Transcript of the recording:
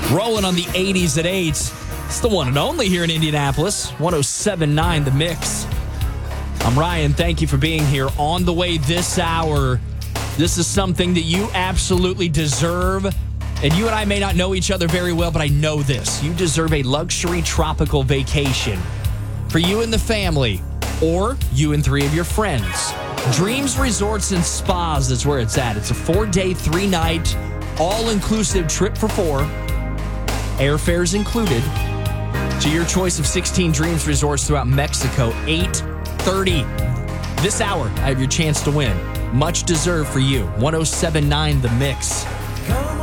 Rolling on the 80s at 8. It's the one and only here in Indianapolis. 107.9 The Mix. I'm Ryan. Thank you for being here. On the way this hour, this is something that you absolutely deserve. And you and I may not know each other very well, but I know this. You deserve a luxury tropical vacation for you and the family, or you and 3 of your friends. Dreams Resorts and Spas is where it's at. It's a 4-day, 3-night, all-inclusive trip for 4. Airfares included. To your choice of 16 Dreams Resorts throughout Mexico, 8:30. This hour, I have your chance to win. Much deserved for you. 107.9 The Mix. Come